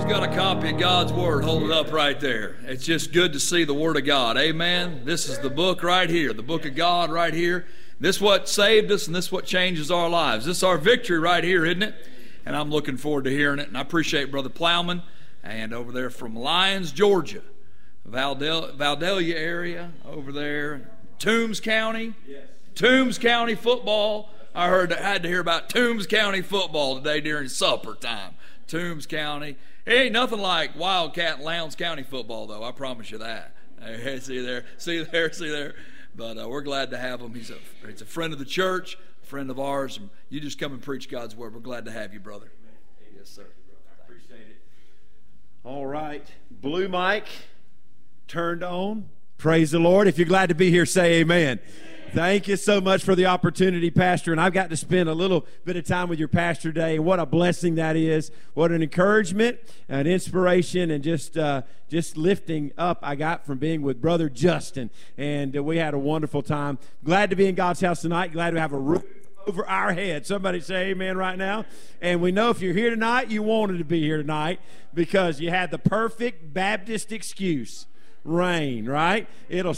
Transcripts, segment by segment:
got a copy of God's Word, hold it up right there. It's just good to see the Word of God. Amen. This is the book right here, the book of God right here. This is what saved us, and this is what changes our lives. This is our victory right here, isn't it? And I'm looking forward to hearing it. And I appreciate Brother Plowman, and over there from Lyons, Georgia, Valdelia area over there, Toombs County. Yes. Toombs County football. I had to hear about Toombs County football today during supper time. Toombs County. It ain't nothing like Wildcat and Lowndes County football, though. I promise you that. Hey, see there. But we're glad to have him. He's a friend of the church, a friend of ours. And you just come and preach God's Word. We're glad to have you, brother. Yes, sir. I appreciate it. All right. Blue mic turned on. Praise the Lord. If you're glad to be here, say amen. Thank you so much for the opportunity, Pastor. And I've got to spend a little bit of time with your pastor today. And what a blessing that is. What an encouragement, an inspiration, and just lifting up I got from being with Brother Justin. And we had a wonderful time. Glad to be in God's house tonight. Glad to have a roof over our head. Somebody say amen right now. And we know if you're here tonight, you wanted to be here tonight because you had the perfect Baptist excuse. Rain, right? It'll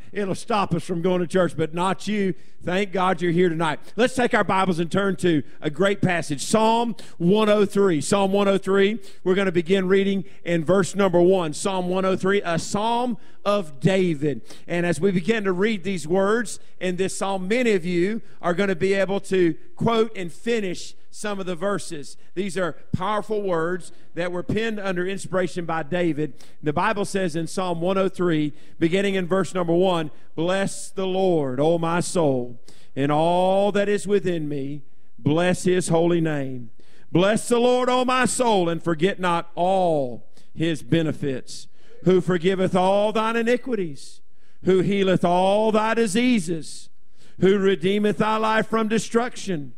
stop us from going to church, but not you. Thank God you're here tonight. Let's take our Bibles and turn to a great passage, Psalm 103. Psalm 103, we're going to begin reading in verse number 1. Psalm 103, a psalm of David. And as we begin to read these words in this psalm, many of you are going to be able to quote and finish some of the verses. These are powerful words that were penned under inspiration by David. The Bible says in Psalm 103, beginning in verse number 1, "Bless the Lord, O my soul, and all that is within me. Bless his holy name. Bless the Lord, O my soul, and forget not all his benefits, who forgiveth all thine iniquities, who healeth all thy diseases, who redeemeth thy life from destruction,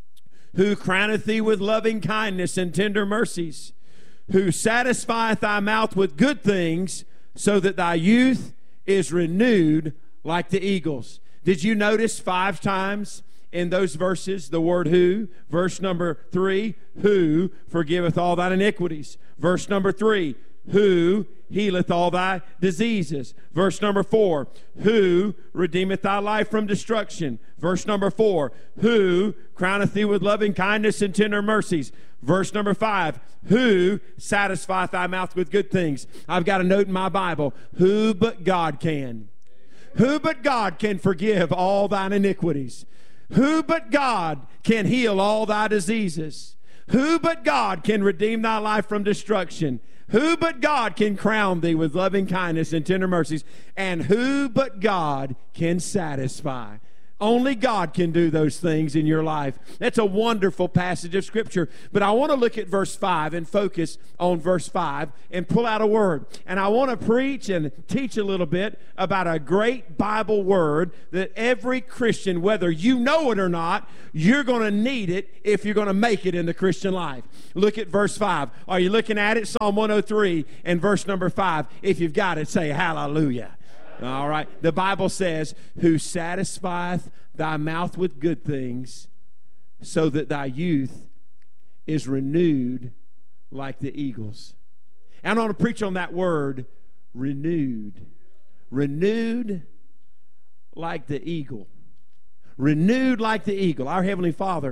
who crowneth thee with loving kindness and tender mercies, who satisfieth thy mouth with good things, so that thy youth is renewed like the eagles." Did you notice 5 times in those verses the word who? Verse number 3, who forgiveth all thine iniquities. Verse number 3, who healeth all thy diseases. Verse number 4, who redeemeth thy life from destruction. Verse number 4, who crowneth thee with loving kindness and tender mercies. Verse number 5, who satisfieth thy mouth with good things. I've got a note in my Bible, who but God can. Who but God can forgive all thine iniquities? Who but God can heal all thy diseases? Who but God can redeem thy life from destruction? Who but God can crown thee with loving kindness and tender mercies? And who but God can satisfy? Only God can do those things in your life. That's a wonderful passage of Scripture. But I want to look at verse 5 and focus on verse 5 and pull out a word. And I want to preach and teach a little bit about a great Bible word that every Christian, whether you know it or not, you're going to need it if you're going to make it in the Christian life. Look at verse 5. Are you looking at it? Psalm 103 and verse number 5. If you've got it, say hallelujah. All right. The Bible says, who satisfieth thy mouth with good things, so that thy youth is renewed like the eagles. And I want to preach on that word, renewed. Renewed like the eagle. Renewed like the eagle. Our Heavenly Father,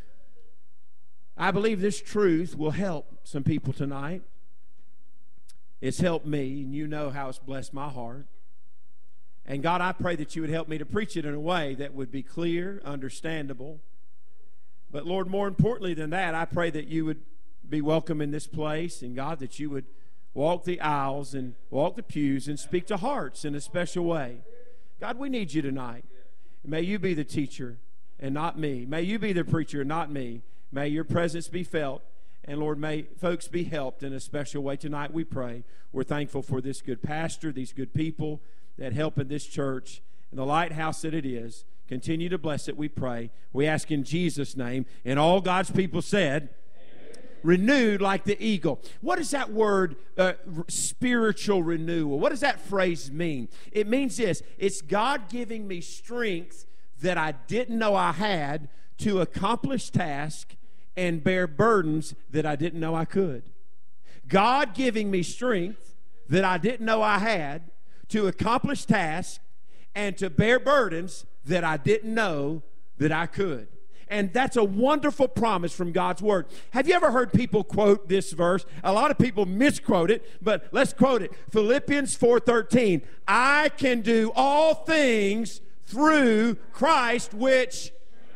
I believe this truth will help some people tonight. It's helped me, and you know how it's blessed my heart. And God, I pray that you would help me to preach it in a way that would be clear, understandable. But Lord, more importantly than that, I pray that you would be welcome in this place. And God, that you would walk the aisles and walk the pews and speak to hearts in a special way. God, we need you tonight. May you be the teacher and not me. May you be the preacher and not me. May your presence be felt. And Lord, may folks be helped in a special way tonight, we pray. We're thankful for this good pastor, these good people that help in this church and the lighthouse that it is. Continue to bless it, we pray. We ask in Jesus' name. And all God's people said, amen. Renewed like the eagle. What is that word, spiritual renewal? What does that phrase mean? It means this. It's God giving me strength that I didn't know I had to accomplish tasks and bear burdens that I didn't know I could. God giving me strength that I didn't know I had to accomplish tasks and to bear burdens that I didn't know that I could. And that's a wonderful promise from God's Word. Have you ever heard people quote this verse? A lot of people misquote it, but let's quote it. Philippians 4:13. I can do all things through Christ, which...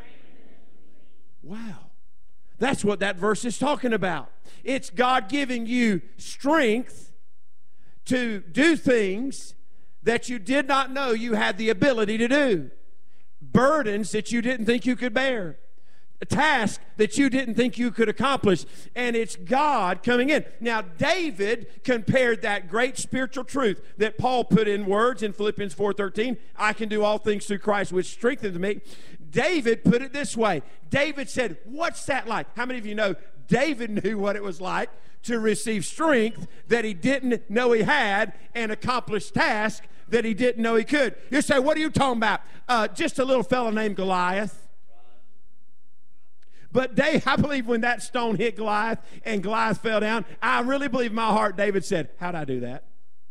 Wow. That's what that verse is talking about. It's God giving you strength to do things that you did not know you had the ability to do. Burdens that you didn't think you could bear. A task that you didn't think you could accomplish. And it's God coming in. Now, David compared that great spiritual truth that Paul put in words in Philippians 4:13, I can do all things through Christ which strengthens me. David put it this way. David said, what's that like? How many of you know David knew what it was like to receive strength that he didn't know he had and accomplish tasks that he didn't know he could? You say, what are you talking about? Just a little fella named Goliath. But I believe when that stone hit Goliath and Goliath fell down, I really believe in my heart David said, how'd I do that?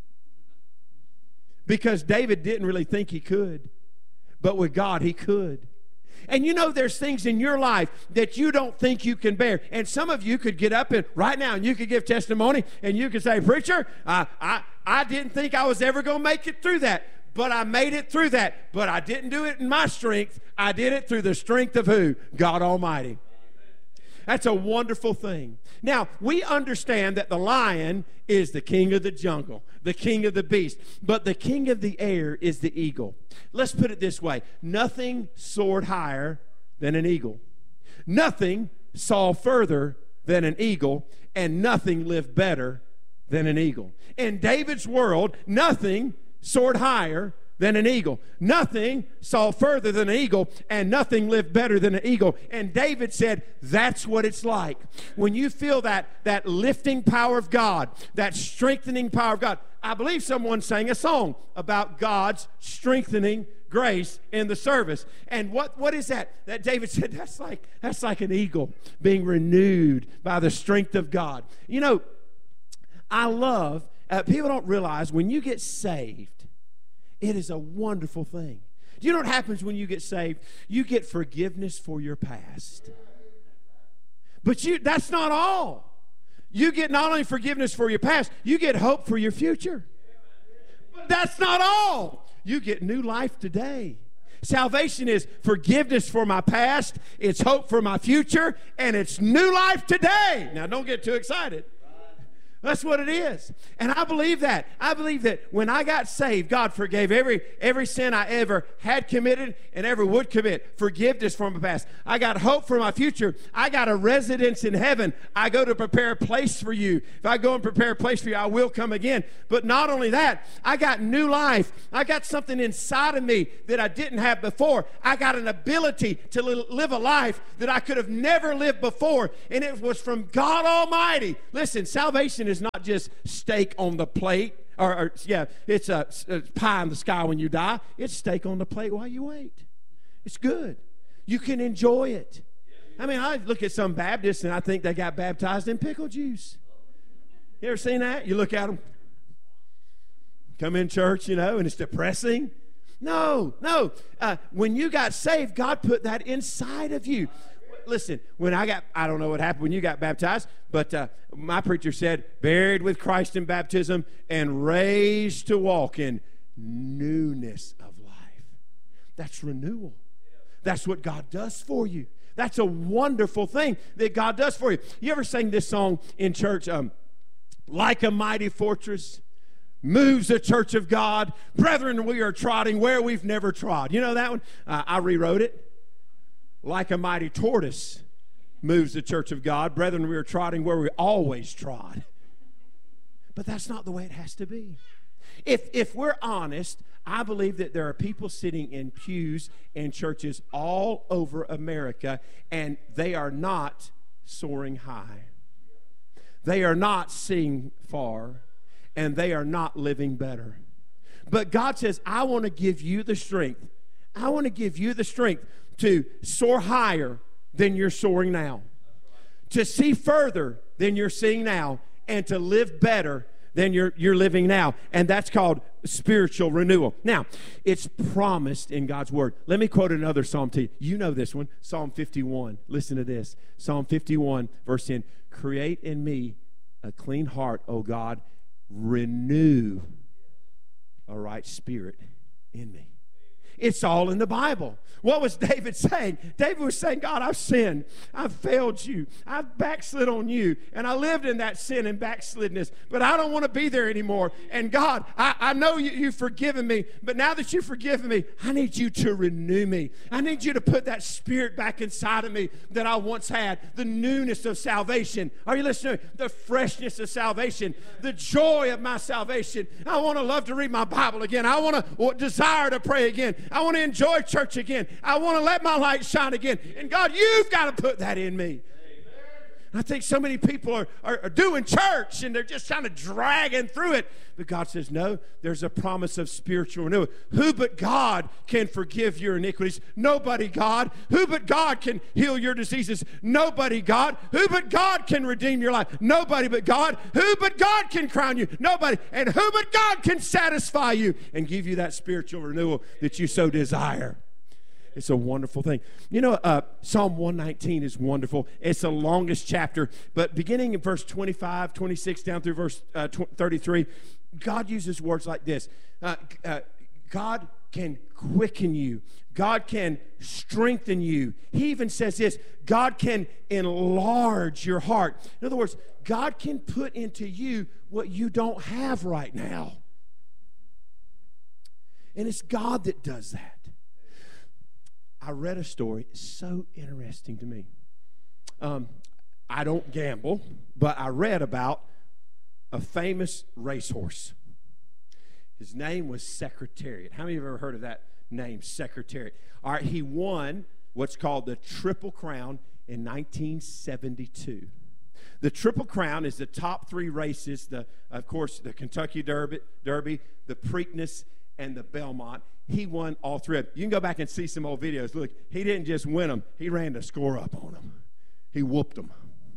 Because David didn't really think he could. But with God, he could. And you know there's things in your life that you don't think you can bear. And some of you could get up and right now and you could give testimony and you could say, preacher, I didn't think I was ever going to make it through that. But I made it through that. But I didn't do it in my strength. I did it through the strength of who? God Almighty. That's a wonderful thing. Now, we understand that the lion is the king of the jungle, the king of the beast, but the king of the air is the eagle. Let's put it this way. Nothing soared higher than an eagle. Nothing saw further than an eagle, and nothing lived better than an eagle. In David's world, nothing soared higher than an eagle. Nothing saw further than an eagle, and nothing lived better than an eagle. And David said, that's what it's like. When you feel that lifting power of God, that strengthening power of God. I believe someone sang a song about God's strengthening grace in the service. And what is that? That David said, that's like an eagle being renewed by the strength of God. You know, I love, people don't realize when you get saved, it is a wonderful thing. Do you know what happens when you get saved? You get forgiveness for your past. But that's not all. You get not only forgiveness for your past, you get hope for your future. But that's not all. You get new life today. Salvation is forgiveness for my past, it's hope for my future, and it's new life today. Now, don't get too excited. That's what it is. And I believe that. I believe that when I got saved, God forgave every sin I ever had committed and ever would commit. Forgiveness from my past. I got hope for my future. I got a residence in heaven. I go to prepare a place for you. If I go and prepare a place for you, I will come again. But not only that, I got new life. I got something inside of me that I didn't have before. I got an ability to live a life that I could have never lived before. And it was from God Almighty. Listen, salvation is not just steak on the plate, it's a pie in the sky when you die. It's steak on the plate while you wait. It's good. You can enjoy it. I mean, I look at some Baptists and I think they got baptized in pickle juice. You ever seen that? You look at them, come in church, and it's depressing. No. When you got saved, God put that inside of you. Listen, I don't know what happened when you got baptized, but my preacher said, buried with Christ in baptism and raised to walk in newness of life. That's renewal. That's what God does for you. That's a wonderful thing that God does for you. You ever sang this song in church, like a mighty fortress moves the church of God. Brethren, we are trotting where we've never trod. You know that one? I rewrote it. Like a mighty tortoise moves the church of God. Brethren, we are trotting where we always trod. But that's not the way it has to be. If we're honest, I believe that there are people sitting in pews in churches all over America, and they are not soaring high. They are not seeing far, and they are not living better. But God says, I want to give you the strength. I want to give you the strength to soar higher than you're soaring now, to see further than you're seeing now, and to live better than you're living now. And that's called spiritual renewal. Now, it's promised in God's word. Let me quote another psalm to you. You know this one, Psalm 51. Listen to this. Psalm 51, verse 10. Create in me a clean heart, O God. Renew a right spirit in me. It's all in the Bible. What was David saying? David was saying, God, I've sinned. I've failed you. I've backslid on you. And I lived in that sin and backslidness. But I don't want to be there anymore. And God, I know you've forgiven me. But now that you've forgiven me, I need you to renew me. I need you to put that spirit back inside of me that I once had. The newness of salvation. Are you listening? The freshness of salvation. The joy of my salvation. I want to love to read my Bible again. I want to desire to pray again. I want to enjoy church again. I want to let my light shine again. And God, you've got to put that in me. I think so many people are doing church and they're just kind of dragging through it. But God says, no, there's a promise of spiritual renewal. Who but God can forgive your iniquities? Nobody, God. Who but God can heal your diseases? Nobody, God. Who but God can redeem your life? Nobody but God. Who but God can crown you? Nobody. And who but God can satisfy you and give you that spiritual renewal that you so desire? It's a wonderful thing. You know, Psalm 119 is wonderful. It's the longest chapter, but beginning in verse 25, 26, down through verse 33, God uses words like this. God can quicken you. God can strengthen you. He even says this, God can enlarge your heart. In other words, God can put into you what you don't have right now. And it's God that does that. I read a story, it's so interesting to me. I don't gamble, but I read about a famous racehorse. His name was Secretariat. How many of you have ever heard of that name, Secretariat? All right, he won what's called the Triple Crown in 1972. The Triple Crown is the top three races, of course, the Kentucky Derby, the Preakness, and the Belmont. He won all three of them. You can go back and see some old videos. Look, he didn't just win them. He ran the score up on them. He whooped them.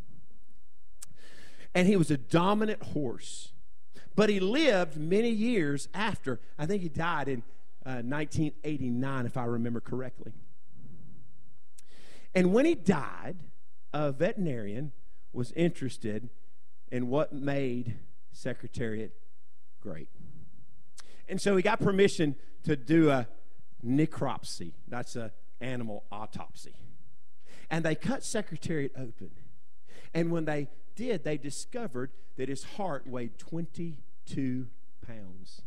And he was a dominant horse. But he lived many years after. I think he died in 1989, if I remember correctly. And when he died, a veterinarian was interested in what made Secretariat great. And so he got permission to do a necropsy. That's an animal autopsy. And they cut Secretariat open. And when they did, they discovered that his heart weighed 22 pounds.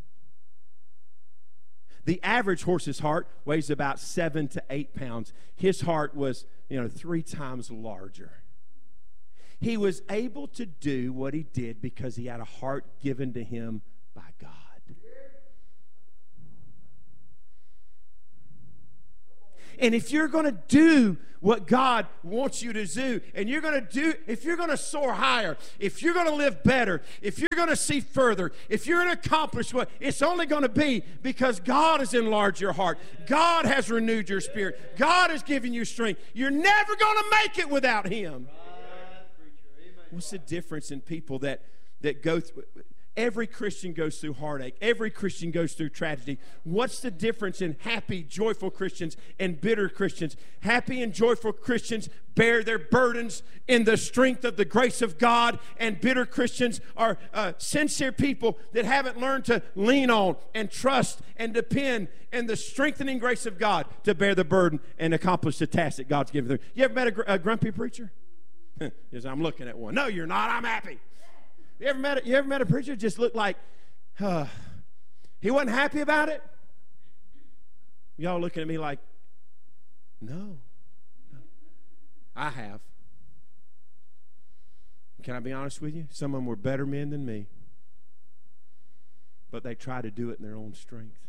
The average horse's heart weighs about 7 to 8 pounds. His heart was, 3 times larger. He was able to do what he did because he had a heart given to him by God. And if you're going to do what God wants you to do, and if you're going to soar higher, if you're going to live better, if you're going to see further, if you're going to accomplish what, it's only going to be because God has enlarged your heart. God has renewed your spirit. God has given you strength. You're never going to make it without Him. What's the difference in people that go through? Every Christian goes through heartache. Every Christian goes through tragedy. What's the difference in happy, joyful Christians and bitter Christians? Happy and joyful Christians bear their burdens in the strength of the grace of God, and bitter Christians are sincere people that haven't learned to lean on and trust and depend in the strengthening grace of God to bear the burden and accomplish the task that God's given them. You ever met a grumpy preacher? Yes, I'm looking at one. No, you're not. I'm happy. You ever met a preacher that just looked like he wasn't happy about it? Y'all looking at me like, no. I have. Can I be honest with you? Some of them were better men than me, but they tried to do it in their own strength.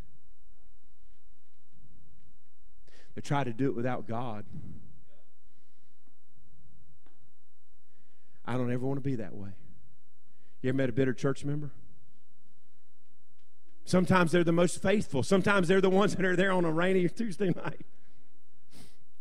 They tried to do it without God. I don't ever want to be that way. You ever met a bitter church member? Sometimes they're the most faithful. Sometimes they're the ones that are there on a rainy Tuesday night.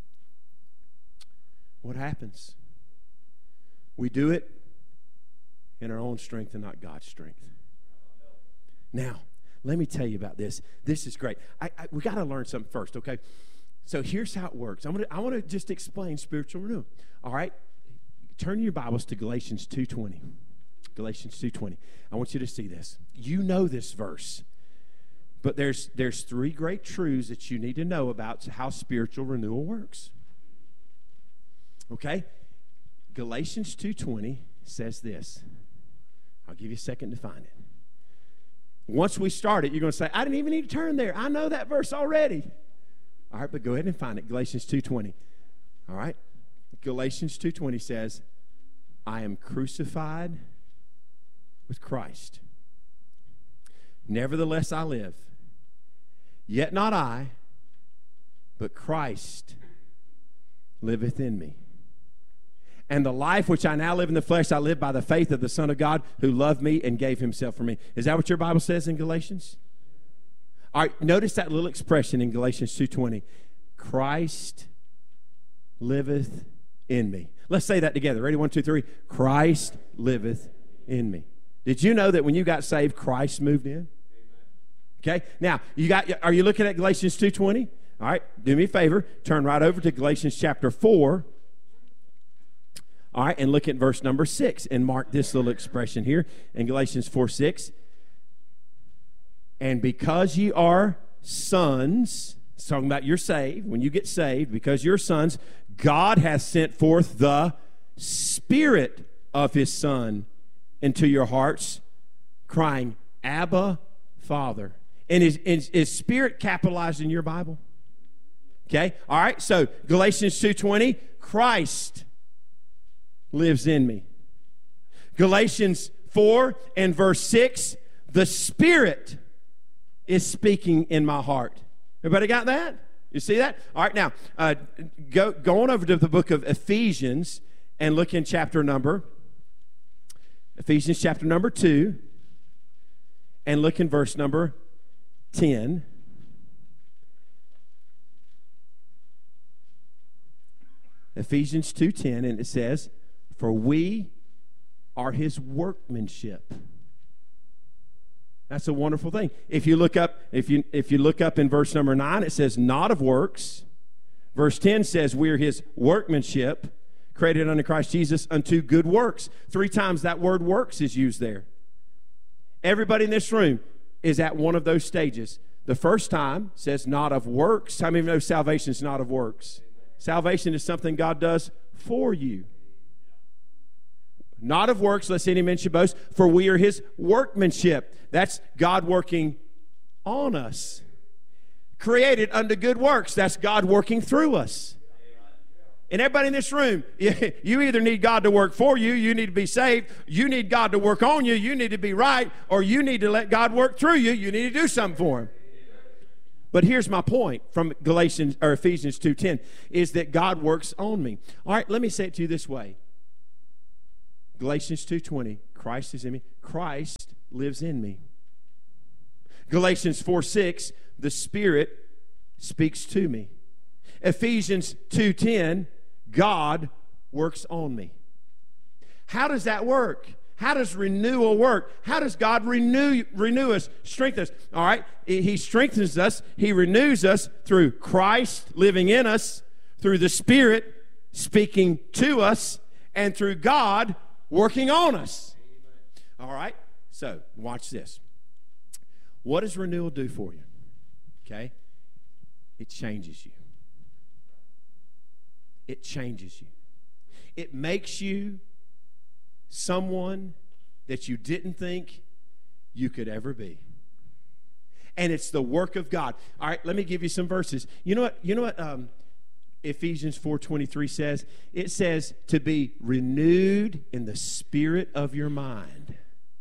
What happens? We do it, in our own strength and not God's strength. Now, let me tell you about this. This is great. We got to learn something first, okay? So here's how it works. I want to just explain spiritual renewal. All right? Turn your Bibles to Galatians 2:20. Galatians 2:20. I want you to see this. You know this verse. But there's three great truths that you need to know about how spiritual renewal works. Okay? Galatians 2:20 says this. I'll give you a second to find it. Once we start it, you're going to say, I didn't even need to turn there. I know that verse already. All right, but go ahead and find it. Galatians 2:20. All right? Galatians 2:20 says, I am crucified with Christ. Nevertheless I live. Yet not I, but Christ liveth in me. And the life which I now live in the flesh, I live by the faith of the Son of God who loved me and gave himself for me. Is that what your Bible says in Galatians? All right, notice that little expression in Galatians 2:20. Christ liveth in me. Let's say that together. Ready? 1, 2, 3. Christ liveth in me. Did you know that when you got saved, Christ moved in? Okay. Now, are you looking at Galatians 2:20? All right. Do me a favor. Turn right over to Galatians chapter 4. All right, and look at verse number 6 and mark this little expression here in Galatians 4:6. And because ye are sons, it's talking about you're saved, when you get saved, because you're sons, God hath sent forth the Spirit of his Son into your hearts, crying, Abba, Father. And is Spirit capitalized in your Bible? Okay, all right, so Galatians 2:20, Christ lives in me. Galatians 4 and verse 6, the Spirit is speaking in my heart. Everybody got that? You see that? All right, now, go on over to the book of Ephesians and look in Ephesians chapter number 2, and look in verse number 10. Ephesians 2:10, and it says, for we are his workmanship. That's a wonderful thing. If you look up in verse number 9, it says not of works. Verse 10 says we are his workmanship, created unto Christ Jesus unto good works. 3 times that word works is used there. Everybody in this room is at one of those stages. The first time says not of works. How many of you know salvation is not of works? Salvation is something God does for you. Not of works, lest any man should boast, for we are his workmanship. That's God working on us. Created unto good works. That's God working through us. And everybody in this room, you either need God to work for you, you need to be saved, you need God to work on you, you need to be right, or you need to let God work through you, you need to do something for him. But here's my point from Ephesians 2:10, is that God works on me. All right, let me say it to you this way. Galatians 2:20, Christ is in me. Christ lives in me. Galatians 4:6, the Spirit speaks to me. Ephesians 2:10, God works on me. How does that work? How does renewal work? How does God renew us, strengthen us? All right, he strengthens us, he renews us through Christ living in us, through the Spirit speaking to us, and through God working on us. All right, so watch this. What does renewal do for you? Okay, it changes you. It changes you. It makes you someone that you didn't think you could ever be. And it's the work of God. All right, let me give you some verses. You know what Ephesians 4:23 says? It says to be renewed in the spirit of your mind.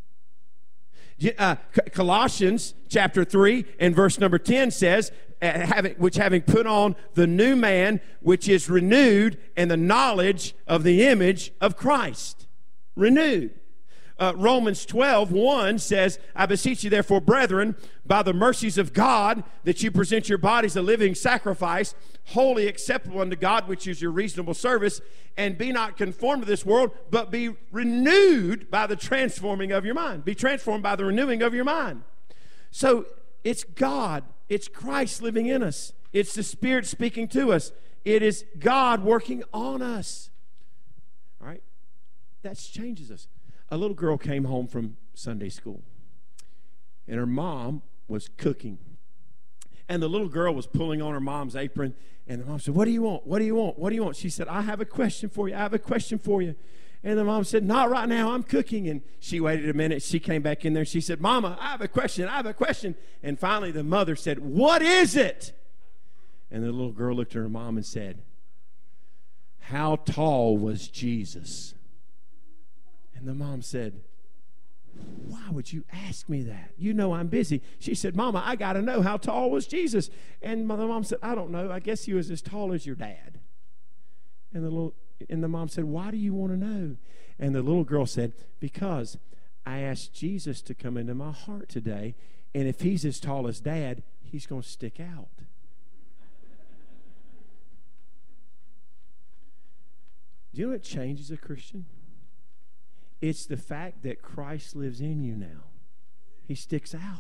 Colossians chapter 3 and verse number 10 says, having put on the new man, which is renewed in the knowledge of the image of Christ. Renewed. Romans 12:1 says, I beseech you therefore, brethren, by the mercies of God, that you present your bodies a living sacrifice, wholly acceptable unto God, which is your reasonable service, and be not conformed to this world, but be renewed by the transforming of your mind. Be transformed by the renewing of your mind. So it's God, it's Christ living in us. It's the Spirit speaking to us. It is God working on us. All right? That changes us. A little girl came home from Sunday school, and her mom was cooking. And the little girl was pulling on her mom's apron, and the mom said, what do you want? What do you want? What do you want? She said, I have a question for you. I have a question for you. And the mom said, not right now. I'm cooking. And she waited a minute. She came back in there. She said, Mama, I have a question. I have a question. And finally the mother said, what is it? And the little girl looked at her mom and said, how tall was Jesus? And the mom said, why would you ask me that? You know I'm busy. She said, Mama, I got to know, how tall was Jesus? And the mom said, I don't know. I guess he was as tall as your dad. And the mom said, why do you want to know? And the little girl said, because I asked Jesus to come into my heart today, and if he's as tall as Dad, he's going to stick out. Do you know what changes a Christian? It's the fact that Christ lives in you now. He sticks out.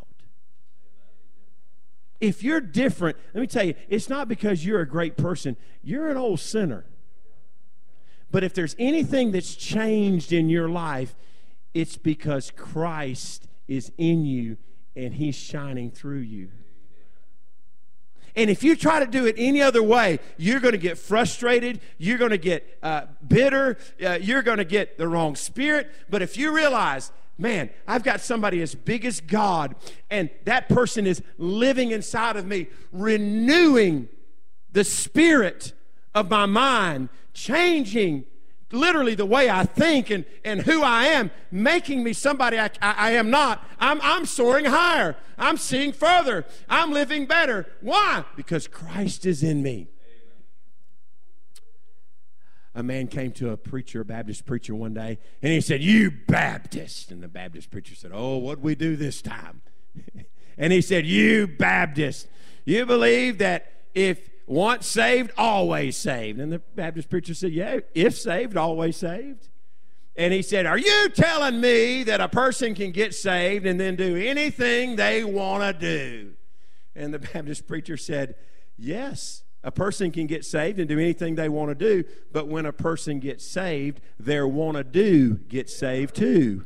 If you're different, let me tell you, it's not because you're a great person. You're an old sinner. But if there's anything that's changed in your life, it's because Christ is in you and he's shining through you. And if you try to do it any other way, you're going to get frustrated. You're going to get bitter. You're going to get the wrong spirit. But if you realize, man, I've got somebody as big as God, and that person is living inside of me, renewing the spirit of my mind, changing literally the way I think and who I am, making me somebody I am not. I'm soaring higher. I'm seeing further. I'm living better. Why? Because Christ is in me. A man came to a preacher, a Baptist preacher one day, and he said, you Baptist. And the Baptist preacher said, oh, what'd we do this time? And he said, you Baptist, you believe that if once saved, always saved. And the Baptist preacher said, yeah, if saved, always saved. And he said, are you telling me that a person can get saved and then do anything they want to do? And the Baptist preacher said, yes, a person can get saved and do anything they want to do, but when a person gets saved, their want to do gets saved too.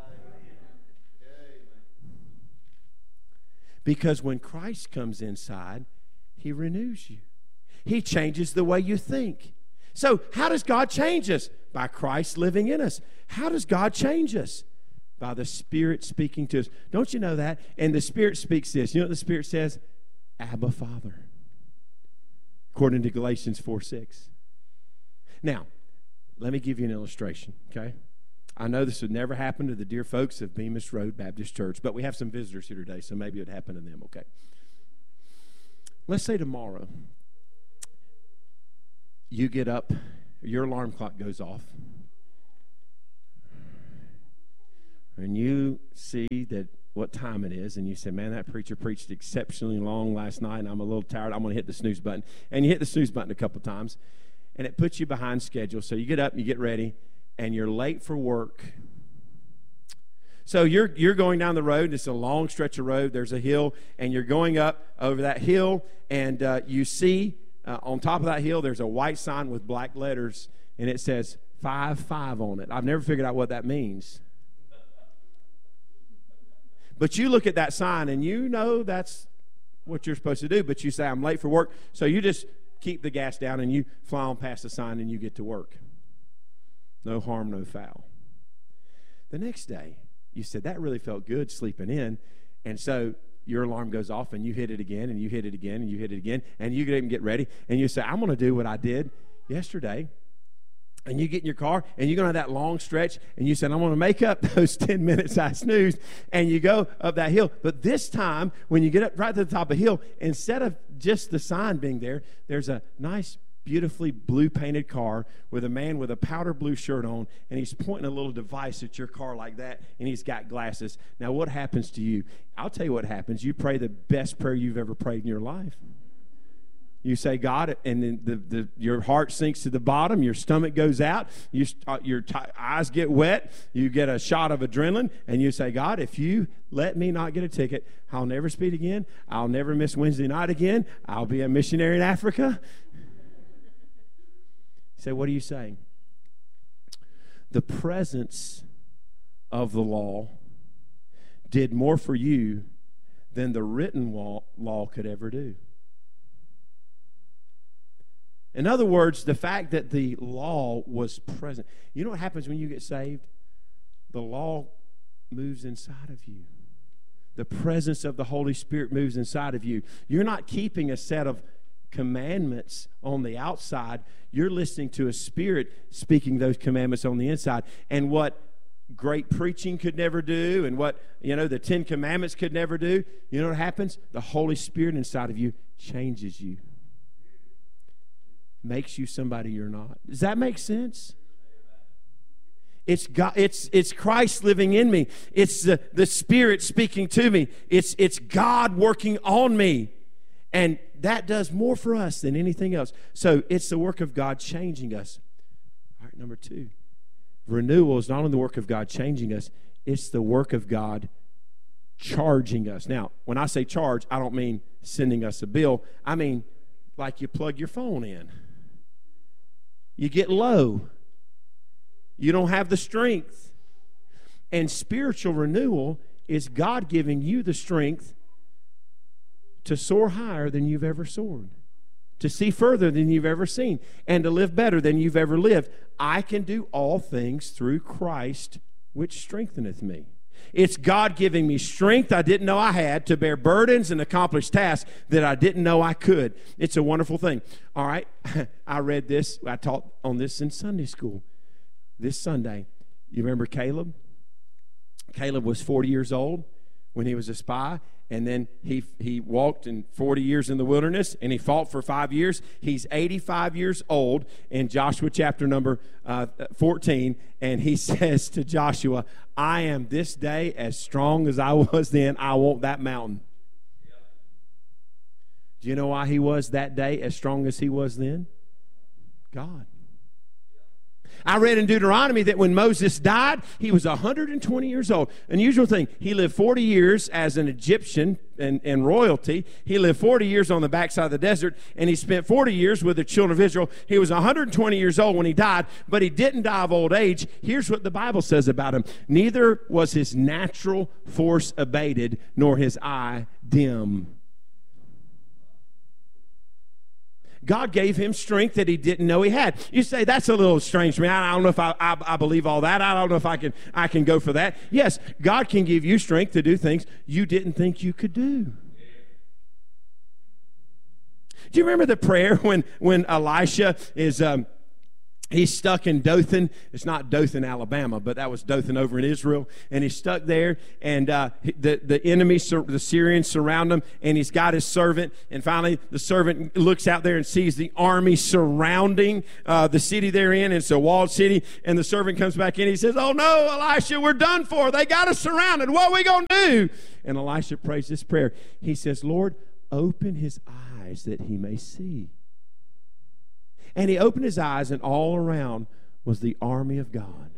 Because when Christ comes inside, he renews you. He changes the way you think. So how does God change us? By Christ living in us. How does God change us? By the Spirit speaking to us. Don't you know that? And the Spirit speaks this. You know what the Spirit says? Abba, Father. According to Galatians 4:6. Now, let me give you an illustration, okay? I know this would never happen to the dear folks of Bemis Road Baptist Church, but we have some visitors here today, so maybe it would happen to them, okay? Let's say tomorrow you get up, your alarm clock goes off, and you see that what time it is, and you say, man, that preacher preached exceptionally long last night, and I'm a little tired. I'm going to hit the snooze button. And you hit the snooze button a couple times, and it puts you behind schedule. So you get up, you get ready, and you're late for work. So you're going down the road. It's a long stretch of road. There's a hill, and you're going up over that hill, and you see on top of that hill there's a white sign with black letters, and it says 5-5 on it. I've never figured out what that means. But you look at that sign, and you know that's what you're supposed to do, but you say, I'm late for work. So you just keep the gas down, and you fly on past the sign, and you get to work. No harm, no foul. The next day, you said, that really felt good sleeping in. And so your alarm goes off, and you hit it again, and you hit it again, and you hit it again, and you get ready, and you say, I'm going to do what I did yesterday. And you get in your car, and you're going to have that long stretch, and you said, I'm going to make up those 10 minutes I snoozed, and you go up that hill. But this time, when you get up right to the top of the hill, instead of just the sign being there, there's a nice, beautifully blue painted car with a man with a powder blue shirt on, and he's pointing a little device at your car like that, and he's got glasses. Now, what happens to you? I'll tell you what happens. You pray the best prayer you've ever prayed in your life. You say, God, and then your heart sinks to the bottom, your stomach goes out, your eyes get wet, you get a shot of adrenaline, and you say, God, if you let me not get a ticket, I'll never speed again, I'll never miss Wednesday night again, I'll be a missionary in Africa. You say, what are you saying? The presence of the law did more for you than the written law could ever do. In other words, the fact that the law was present. You know what happens when you get saved? The law moves inside of you. The presence of the Holy Spirit moves inside of you. You're not keeping a set of commandments on the outside. You're listening to a spirit speaking those commandments on the inside. And what great preaching could never do, and what, the 10 Commandments could never do, you know what happens? The Holy Spirit inside of you changes you. Makes you somebody you're not. Does that make sense? It's God, it's Christ living in me. It's the Spirit speaking to me. It's God working on me. And that does more for us than anything else. So it's the work of God changing us. All right, number 2. Renewal is not only the work of God changing us, it's the work of God charging us. Now, when I say charge, I don't mean sending us a bill. I mean like you plug your phone in. You get low. You don't have the strength. And spiritual renewal is God giving you the strength to soar higher than you've ever soared, to see further than you've ever seen, and to live better than you've ever lived. I can do all things through Christ, which strengtheneth me. It's God giving me strength I didn't know I had to bear burdens and accomplish tasks that I didn't know I could. It's a wonderful thing. All right, I read this. I taught on this in Sunday school this Sunday. You remember Caleb? Caleb was 40 years old when he was a spy, and then he walked in 40 years in the wilderness, and he fought for 5 years. He's 85 years old in Joshua chapter number 14, and he says to Joshua, I am this day as strong as I was then. I want that mountain. Do you know why he was that day as strong as he was then? God. I read in Deuteronomy that when Moses died, he was 120 years old. Unusual thing. He lived 40 years as an Egyptian and royalty. He lived 40 years on the backside of the desert, and he spent 40 years with the children of Israel. He was 120 years old when he died, but he didn't die of old age. Here's what the Bible says about him. Neither was his natural force abated, nor his eye dim. God gave him strength that he didn't know he had. You say, that's a little strange to me. I don't know if I believe all that. I don't know if I can go for that. Yes, God can give you strength to do things you didn't think you could do. Do you remember the prayer when Elisha is... he's stuck in Dothan. It's not Dothan, Alabama, but that was Dothan over in Israel. And he's stuck there, and the enemy, the Syrians, surround him, and he's got his servant. And finally, the servant looks out there and sees the army surrounding the city they're in. It's a walled city. And the servant comes back in. He says, oh, no, Elisha, we're done for. They got us surrounded. What are we going to do? And Elisha prays this prayer. He says, Lord, open his eyes that he may see. And he opened his eyes, and all around was the army of God.